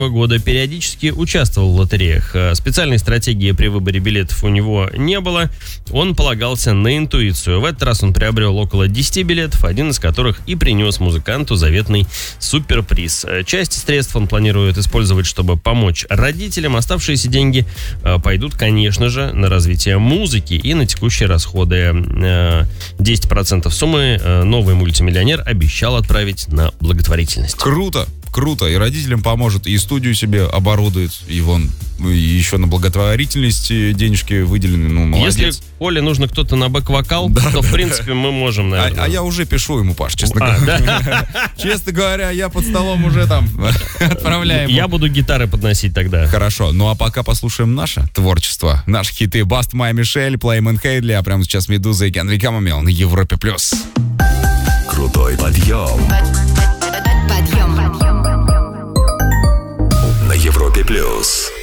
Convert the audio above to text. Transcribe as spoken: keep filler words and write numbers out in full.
года периодически участвовал в лотереях. Специальной стратегии при выборе билетов у него не было. Он полагался на интуицию. В этот раз он приобрел около десяти билетов, один из которых и принес музыканту заветный суперприз. Часть средств он планирует использовать, чтобы помочь родителям. Оставшиеся деньги пойдут, конечно же, на развитие музыки и на текущие расходы. десять процентов суммы новый мультимиллионер обещал отправить на благотворительность. Круто! Круто, и родителям поможет, и студию себе оборудует, и вон, и еще на благотворительность денежки выделены, ну, молодец. Если Оле нужно кто-то на бэк-вокал, да, то, да, в принципе, да. мы можем, наверное. А, а я уже пишу ему, Паш, честно а, говоря. Да? Честно говоря, я под столом уже там отправляю ему. Я буду гитары подносить тогда. Хорошо, ну а пока послушаем наше творчество, наши хиты Баст, Майя Мишель, Плеймен Хейдли, а прямо сейчас Медуза и Генри Камамел на Европе+. плюс. Крутой подъем. Подъем. На Европе+. плюс.